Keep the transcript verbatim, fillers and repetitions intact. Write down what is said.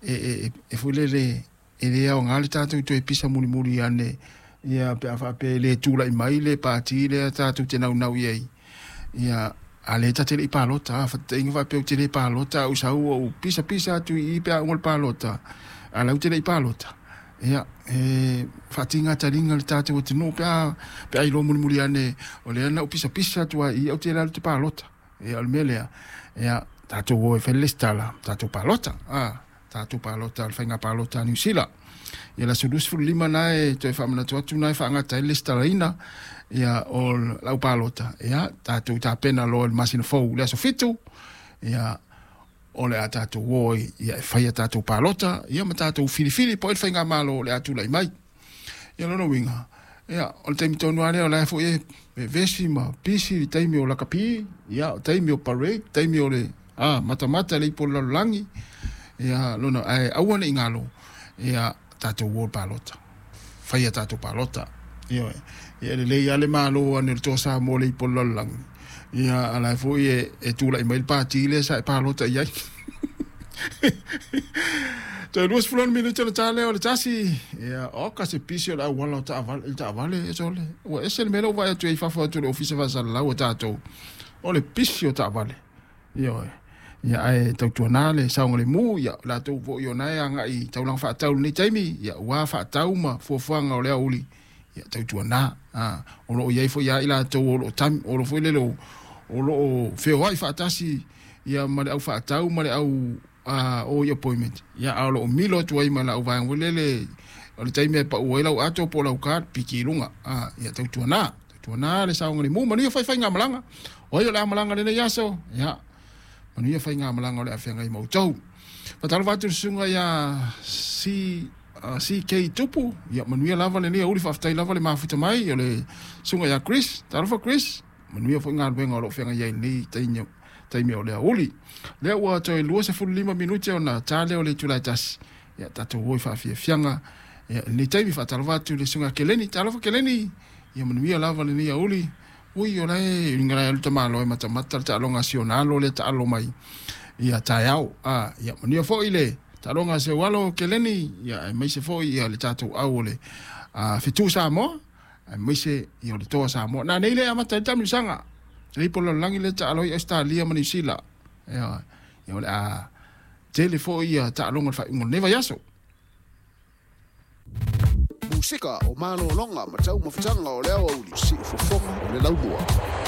e e e fulele e le au ngale tātou tu e pisa muli muli ane ia pe afa pe le tula i mai le pati le tātou te nau nau iei ia a le ta te le i palota fa te inga fa pe te le i palota u sau o pisa pisa tu i pe a ngol palota a lau te le i palota ia e fa tinga taringa le tātou o te no pe a pe a ilo muli muli ane o le ana u pisa pisa tu a i au te le te palota ia al melea ia tātou o e felestala tātou palota ah tātou palota al whainga palota New Zealand. Ia la sudus fulu lima nae toi whamana tuatu nae whaangata e listaraina ia o lau palota. Ia tātou tā pena lo el masina fau lea so fitu. Ia o lea tātou woi ia e whaia tātou palota. Ia ma tātou filifili po e whainga malo lea tūlai mai. Ia lono winga. Ia o le taimi tonu ale o lea fo e vesi ma pisi taimi o lakapi. Ia o taimi o parade. Taimi o le ah, mata mata le ipo lalangi. Ia lona ai awana ingalo ia tato wol palota faia tato palota ia ia le le ale malo ane to sa mole pololang ia ala fo e e tula email party le sa palota ia to los flon minuto le tale o le tasi ia o ka se pisio la wala ta aval ta vale sole o ese melo va tu fa fa tu office va sa la o tato o le pisio ta vale ia ia ai tau tuana le saunga le mu ia la tau vo yo nai anga i tau lang fa tau ni taimi ia wa fa tau ma fo fuanga o le uli ia tau tuana ah o lo ia fo ia ila tau o lo tam o lo fo le lo o lo fe wai fa tasi ia ma le au fa tau ma le au ah o ia appointment ia a lo milo tu ai ma la va ngole le o le taimi pa o ila ato po la ka pikilunga ah ia tau tuana tuana le saunga le mu ma ni fa fa ngamalanga o ia la malanga le yaso ia Manu ia whai ngā malanga o le awhenga i mautau. Patalo watu sunga ia si, uh, si kei tupu. Ia manu ia lava le nia uli whaftai lava le mafuta mai. O le sunga ia Chris. Talofa Chris. Manu ia whai ngā ruenga o le awhenga iai ni taimi o le auli. Lea ua toi lua se fulu lima minuti o na tale o le tulai tasi. Ia tato hoi whawhia whianga. Ia ni taimi whatalo watu le sunga keleni. Talofa keleni. Ia manu ia lava le nia uli. Ui o lai ingara alu tamalo e mata mata ta longa sionalo le ta alo mai ia taiao a ia mania fo ile ta longa se walo keleni ia mai se fo ia le tatu au le a fitu sa mo mai se ia le to sa mo na nei le amata tamu sanga le polo langi le ta alo Australia mani sila ia ia le a telefo ia ta longa fa ngol neva yaso Musika o malo longa ma tau mafutanga o leo au li si fofonga o le laumua.